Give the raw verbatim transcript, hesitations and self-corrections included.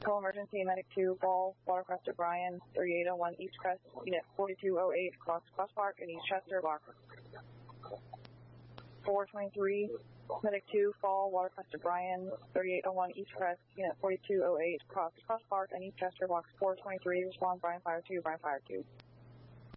Call emergency, medic two, Ball, Watercrest O'Brien, thirty-eight oh one East Crest, unit forty-two oh eight, Cross, Cross Park, and East Chester, block four twenty-three, medic two, Fall, Watercrest O'Brien, thirty-eight oh one East Crest, unit forty-two oh eight, Cross, Cross Park, and East Chester, blocks four twenty-three, respond, Brian Fire two, Brian Fire two.